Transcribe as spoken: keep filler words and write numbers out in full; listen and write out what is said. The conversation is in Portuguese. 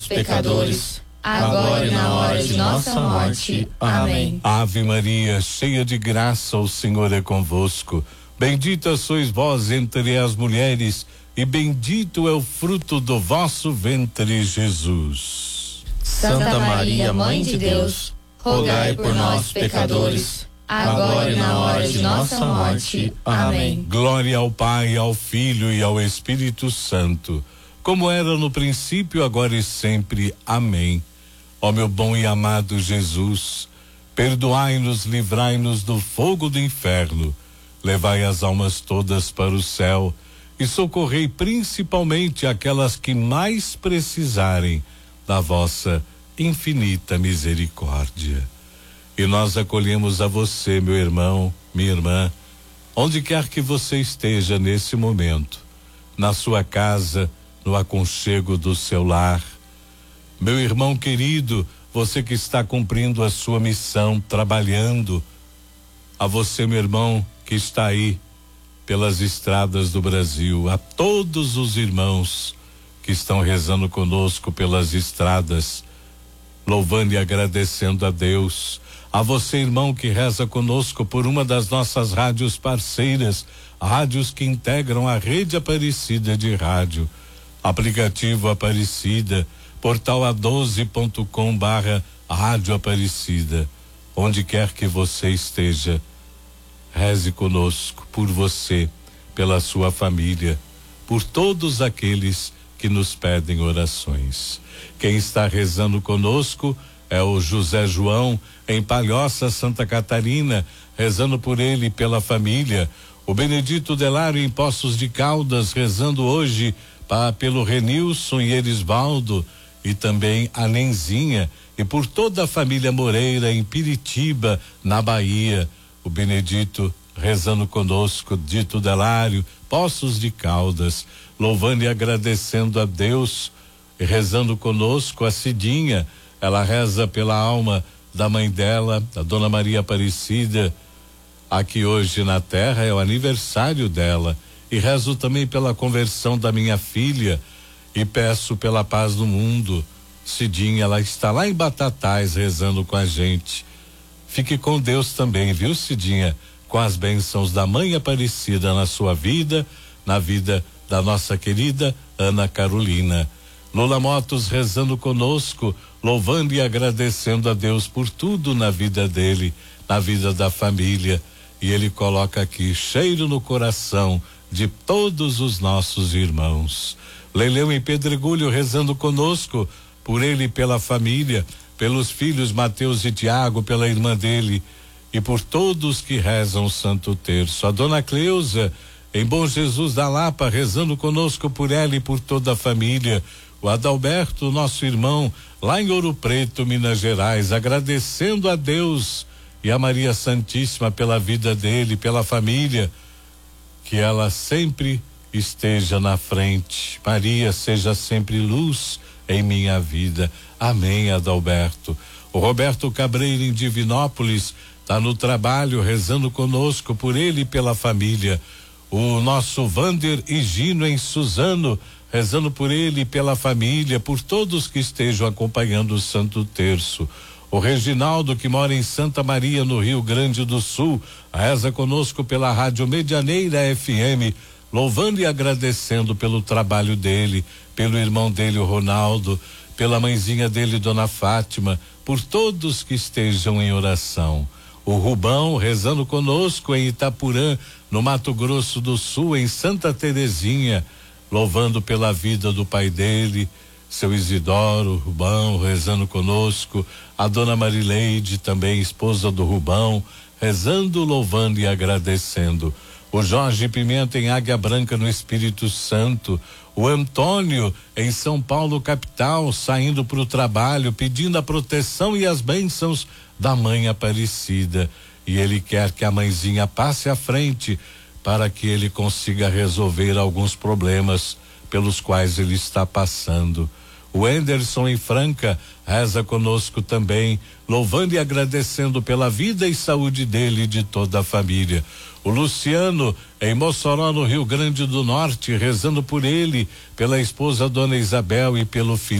nós, pecadores, agora e na hora de nossa morte. Amém. Ave Maria, cheia de graça, o Senhor é convosco. Bendita sois vós entre as mulheres, e bendito é o fruto do vosso ventre, Jesus. Santa Maria, Mãe de Deus, rogai por nós, pecadores, agora e na hora de nossa morte. Amém. Glória ao Pai, ao Filho e ao Espírito Santo, como era no princípio, agora e sempre. Amém. Ó meu bom e amado Jesus, perdoai-nos, livrai-nos do fogo do inferno, levai as almas todas para o céu e socorrei principalmente aquelas que mais precisarem da vossa infinita misericórdia. E nós acolhemos a você, meu irmão, minha irmã, onde quer que você esteja nesse momento, na sua casa, no aconchego do seu lar. Meu irmão querido, você que está cumprindo a sua missão, trabalhando, a você, meu irmão, que está aí pelas estradas do Brasil, a todos os irmãos que estão rezando conosco pelas estradas, louvando e agradecendo a Deus, a você, irmão, que reza conosco por uma das nossas rádios parceiras, rádios que integram a Rede Aparecida de Rádio, aplicativo Aparecida, portal a doze ponto com barra Rádio Aparecida. Onde quer que você esteja, reze conosco por você, pela sua família, por todos aqueles que nos pedem orações. Quem está rezando conosco é o José João, em Palhoça, Santa Catarina, rezando por ele e pela família. O Benedito Delário, em Poços de Caldas, rezando hoje pra, pelo Renilson e Erisvaldo, e também a Nenzinha, e por toda a família Moreira, em Piritiba, na Bahia. O Benedito rezando conosco, Dito Delário, Poços de Caldas, louvando e agradecendo a Deus, e rezando conosco a Cidinha. Ela reza pela alma da mãe dela, a Dona Maria Aparecida, aqui hoje na terra, é o aniversário dela, e rezo também pela conversão da minha filha e peço pela paz do mundo. Cidinha, ela está lá em Batatais rezando com a gente. Fique com Deus também, viu, Cidinha? Com as bênçãos da Mãe Aparecida na sua vida, na vida da nossa querida Ana Carolina. Lula Motos rezando conosco, louvando e agradecendo a Deus por tudo na vida dele, na vida da família. E ele coloca aqui, cheiro no coração de todos os nossos irmãos. Leleu em Pedregulho rezando conosco, por ele e pela família, pelos filhos Mateus e Tiago, pela irmã dele e por todos que rezam o Santo Terço. A Dona Cleusa, em Bom Jesus da Lapa, rezando conosco por ela e por toda a família. O Adalberto, nosso irmão, lá em Ouro Preto, Minas Gerais, agradecendo a Deus e a Maria Santíssima pela vida dele, pela família, que ela sempre esteja na frente. Maria, seja sempre luz em minha vida. Amém, Adalberto. O Roberto Cabreiro, em Divinópolis, está no trabalho, rezando conosco por ele e pela família. O nosso Vander e Gino, em Suzano, rezando por ele e pela família, por todos que estejam acompanhando o Santo Terço. O Reginaldo, que mora em Santa Maria, no Rio Grande do Sul, reza conosco pela Rádio Medianeira F M, louvando e agradecendo pelo trabalho dele, pelo irmão dele, o Ronaldo, pela mãezinha dele, Dona Fátima, por todos que estejam em oração. O Rubão rezando conosco em Itapurã, no Mato Grosso do Sul, em Santa Terezinha, louvando pela vida do pai dele, seu Isidoro, Rubão, rezando conosco. A Dona Marileide, também esposa do Rubão, rezando, louvando e agradecendo. O Jorge Pimenta, em Águia Branca, no Espírito Santo. O Antônio, em São Paulo, capital, saindo para o trabalho, pedindo a proteção e as bênçãos da Mãe Aparecida. E ele quer que a mãezinha passe à frente para que ele consiga resolver alguns problemas pelos quais ele está passando. O Anderson, em Franca, reza conosco também, louvando e agradecendo pela vida e saúde dele e de toda a família. O Luciano, em Mossoró, no Rio Grande do Norte, rezando por ele, pela esposa Dona Isabel e pelo filho